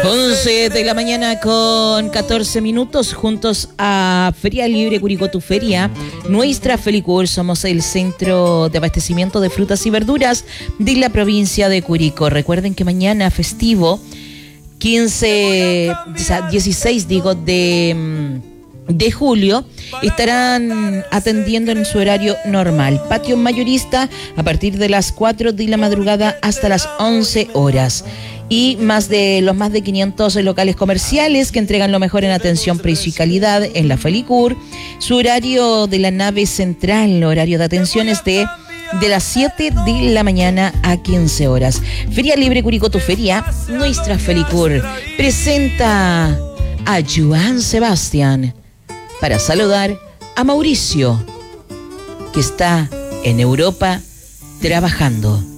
11 de la mañana con 14 minutos, juntos a Feria Libre Curicó Tu Feria. Nuestra Felicur, somos el centro de abastecimiento de frutas y verduras de la provincia de Curicó. Recuerden que mañana festivo, 16 de julio, estarán atendiendo en su horario normal. Patio mayorista a partir de las 4 de la madrugada hasta las 11 horas. Y más de 500 locales comerciales que entregan lo mejor en atención, precio y calidad en la Felicur. Su horario de la nave central, horario de atención es de las 7 de la mañana a 15 horas. Feria Libre Curicó Tu Feria, nuestra Felicur presenta a Joan Sebastián para saludar a Mauricio, que está en Europa trabajando.